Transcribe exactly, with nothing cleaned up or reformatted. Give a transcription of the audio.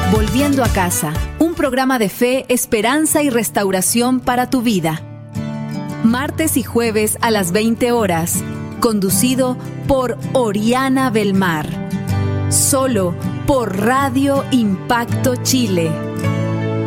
Volviendo a casa, un programa de fe, esperanza y restauración para tu vida. Martes y jueves a las veinte horas, conducido por Oriana Belmar. Solo por Radio Impacto Chile.